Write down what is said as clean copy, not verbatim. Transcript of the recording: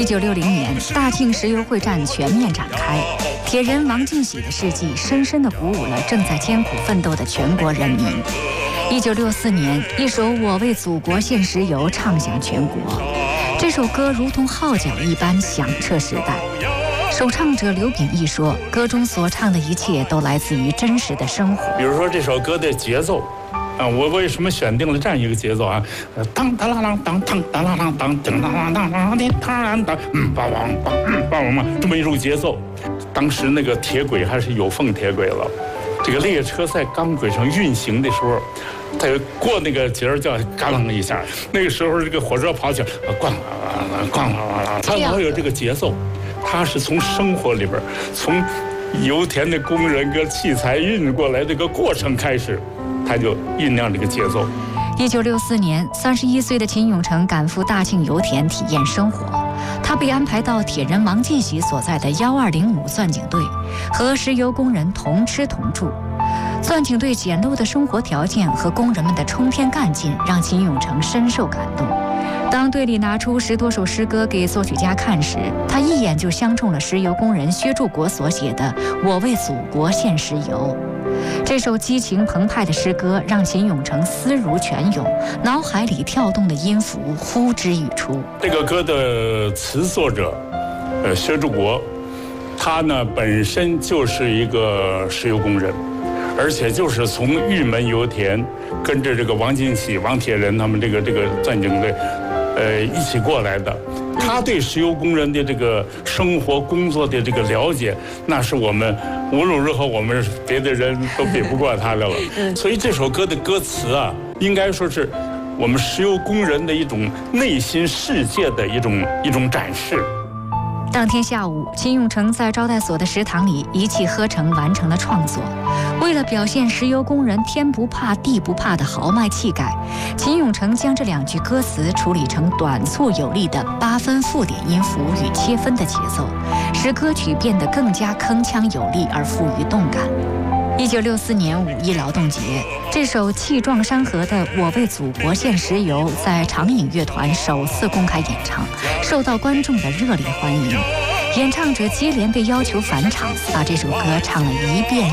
1960年，大庆石油会战全面展开，铁人王进喜的事迹深深地鼓舞了正在艰苦奋斗的全国人民。1964年，一首《我为祖国献石油》唱响全国，这首歌如同号角一般响彻时代。首唱者刘秉义说，歌中所唱的一切都来自于真实的生活。 比如说这首歌的节奏。我为什么选定了这样一个节奏啊？当当啷啷当当当啷啷当当啷啷当啷当当当梆梆梆梆梆这么一种节奏。当时那个铁轨还是有缝铁轨了，这个列车在钢轨上运行的时候，它过那个节儿叫嘎啷一下，那个时候这个火车跑起来，咣咣咣，它老有这个节奏，它是从生活里边，从油田的工人跟器材运过来这个过程开始。他就酝酿这个节奏。 1964年，31岁的秦永成赶赴大庆油田体验生活。他被安排到铁人王进喜所在的1205钻井队，和石油工人同吃同住。钻井队简陋的生活条件和工人们的冲天干劲，让秦永成深受感动。当队里拿出10多首诗歌给作曲家看时，他一眼就相中了石油工人薛柱国所写的《我为祖国献石油》。这首激情澎湃的诗歌让秦永成思如泉涌，脑海里跳动的音符呼之欲出。 这个歌的词作者，薛柱国，他呢本身就是一个石油工人，而且就是从玉门油田跟着这个王进喜、王铁人他们这个钻井队，一起过来的。他对石油工人的这个生活工作的这个了解，那是我们无论如何我们别的人都比不过他的了。所以这首歌的歌词啊，应该说是我们石油工人的一种内心世界的一种展示。 当天下午，秦永成在招待所的食堂里一气呵成完成了创作。为了表现石油工人天不怕地不怕的豪迈气概，秦永成将这2句歌词处理成短促有力的8分附点音符与切分的节奏，使歌曲变得更加铿锵有力而富于动感。1964年5一劳动节，这首气壮山河的《我为祖国献石油》在长影乐团首次公开演唱，受到观众的热烈欢迎。演唱者接连被要求返场，把这首歌唱了一遍